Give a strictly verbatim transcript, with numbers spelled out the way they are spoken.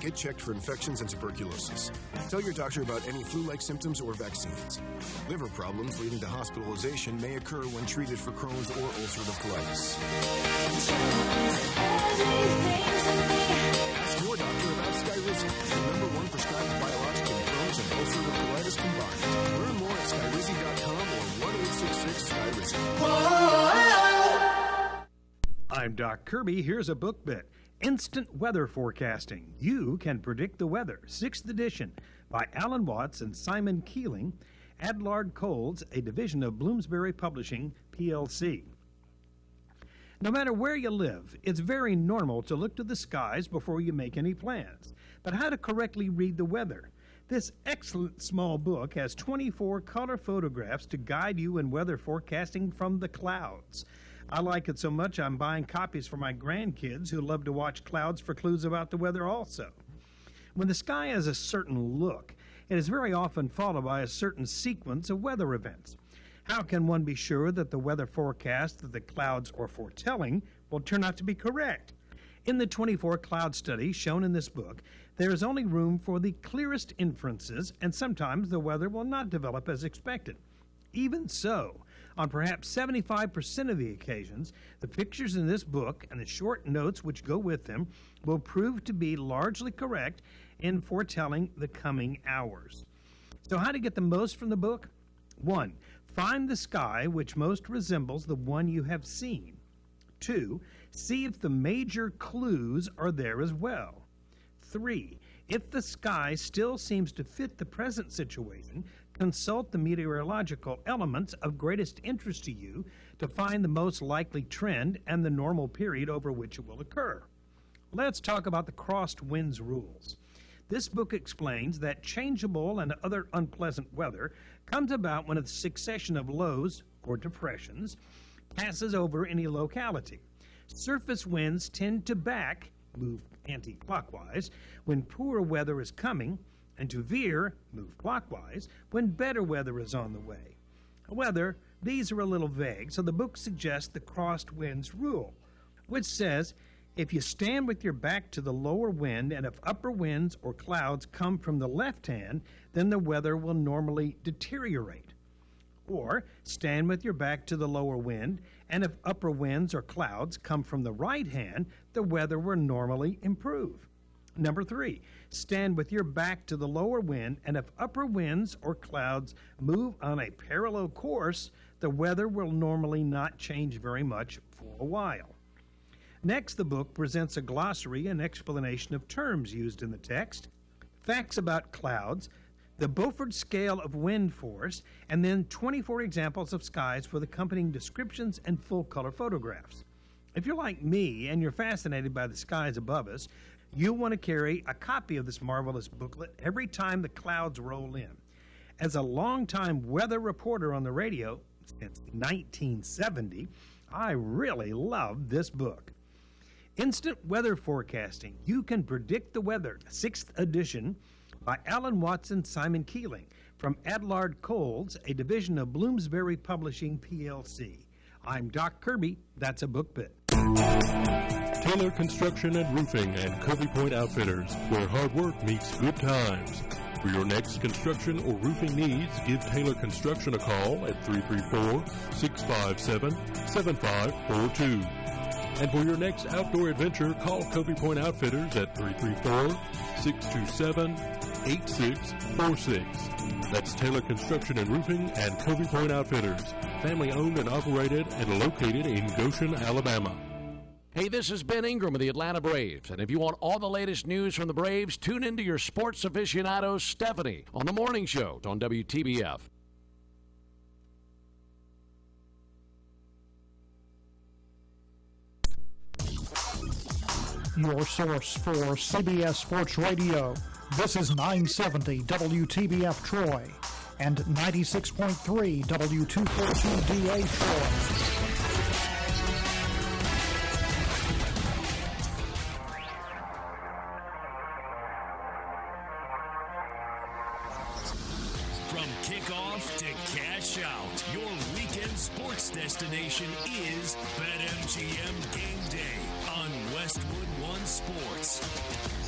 Get checked for infections and tuberculosis. Tell your doctor about any flu-like symptoms or vaccines. Liver problems leading to hospitalization may occur when treated for Crohn's or ulcerative colitis. Ask your doctor about Skyrizi, the number one prescribed biologic in Crohn's and ulcerative colitis combined. Learn more at skyrizi dot com or one eight six six Skyrizi. I'm Doc Kirby. Here's a book bit. Instant Weather Forecasting. You Can Predict the Weather. Sixth edition by Alan Watts and Simon Keeling. Adlard Coles, a division of Bloomsbury Publishing, P L C. No matter where you live, it's very normal to look to the skies before you make any plans. But how to correctly read the weather? This excellent small book has twenty-four color photographs to guide you in weather forecasting from the clouds. I like it so much I'm buying copies for my grandkids who love to watch clouds for clues about the weather also. When the sky has a certain look, it is very often followed by a certain sequence of weather events. How can one be sure that the weather forecast that the clouds are foretelling will turn out to be correct? In the twenty-four cloud study shown in this book, there is only room for the clearest inferences, and sometimes the weather will not develop as expected. Even so, on perhaps seventy-five percent of the occasions, the pictures in this book and the short notes which go with them will prove to be largely correct in foretelling the coming hours. So how to get the most from the book? One, find the sky which most resembles the one you have seen. Two, see if the major clues are there as well. Three, if the sky still seems to fit the present situation, consult the meteorological elements of greatest interest to you to find the most likely trend and the normal period over which it will occur. Let's talk about the crossed winds rules. This book explains that changeable and other unpleasant weather comes about when a succession of lows, or depressions, passes over any locality. Surface winds tend to back, move anti-clockwise, when poor weather is coming, and to veer, move clockwise, when better weather is on the way. However, these are a little vague, so the book suggests the crossed winds rule, which says if you stand with your back to the lower wind and if upper winds or clouds come from the left hand, then the weather will normally deteriorate. Or stand with your back to the lower wind, and if upper winds or clouds come from the right hand, the weather will normally improve. Number three, stand with your back to the lower wind, and if upper winds or clouds move on a parallel course, the weather will normally not change very much for a while. Next, the book presents a glossary and explanation of terms used in the text, facts about clouds, the Beaufort scale of wind force, and then twenty-four examples of skies with accompanying descriptions and full-color photographs. If you're like me and you're fascinated by the skies above us, you'll want to carry a copy of this marvelous booklet every time the clouds roll in. As a longtime weather reporter on the radio since nineteen seventy, I really love this book. Instant Weather Forecasting. You Can Predict the Weather, sixth edition, by Alan Watts and Simon Keeling, from Adlard Coles, a division of Bloomsbury Publishing, P L C. I'm Doc Kirby. That's a book bit. Taylor Construction and Roofing and Covey Point Outfitters, where hard work meets good times. For your next construction or roofing needs, give Taylor Construction a call at three three four, six five seven, seven five four two. And for your next outdoor adventure, call Covey Point Outfitters at three three four, six two seven, eight six four six. That's Taylor Construction and Roofing and Covey Point Outfitters, family owned and operated and located in Goshen, Alabama. Hey, this is Ben Ingram of the Atlanta Braves, and if you want all the latest news from the Braves, tune into your sports aficionado, Stephanie, on the morning show on W T B F. Your source for C B S Sports Radio. This is nine seventy W T B F Troy and ninety-six point three W two forty-two D A Troy. From kickoff to cash out, your weekend sports destination is BetMGM Game Day on Westwood One Sports.